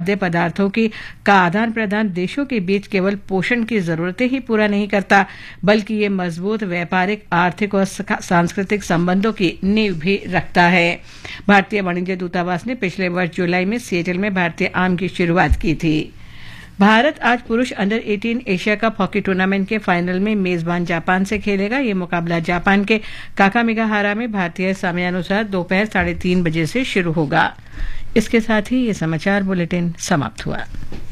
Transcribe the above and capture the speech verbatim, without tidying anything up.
खाद्य पदार्थों की का आदान प्रदान देशों के बीच केवल पोषण की जरूरतें ही पूरा नहीं करता, बल्कि ये मजबूत व्यापारिक, आर्थिक और सांस्कृतिक संबंधों की नींव भी रखता है। भारतीय वाणिज्य दूतावास ने पिछले वर्ष जुलाई में सिएटल में भारतीय आम की शुरुआत की थी। भारत आज पुरुष अंडर अठारह एशिया कप हॉकी टूर्नामेंट के फाइनल में मेजबान जापान से खेलेगा। ये मुकाबला जापान के काकामिगाहारा में भारतीय समयानुसार दोपहर साढ़े तीन बजे से शुरू होगा। इसके साथ ही ये समाचार बुलेटिन समाप्त हुआ।